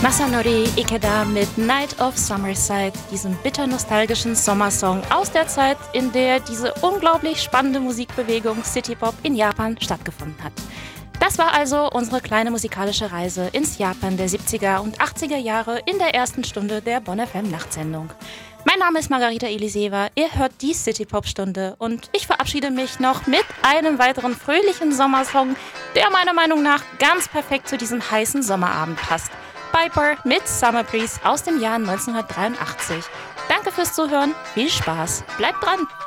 Masanori Ikeda mit Night of Summerside, diesem bitter nostalgischen Sommersong aus der Zeit, in der diese unglaublich spannende Musikbewegung Citypop in Japan stattgefunden hat. Das war also unsere kleine musikalische Reise ins Japan der 70er und 80er Jahre in der ersten Stunde der Bonn FM Nachtsendung. Mein Name ist Margarita Eliseva, ihr hört die Citypop-Stunde und ich verabschiede mich noch mit einem weiteren fröhlichen Sommersong, der meiner Meinung nach ganz perfekt zu diesem heißen Sommerabend passt. Piper mit Summer Breeze aus dem Jahr 1983. Danke fürs Zuhören, viel Spaß, bleibt dran!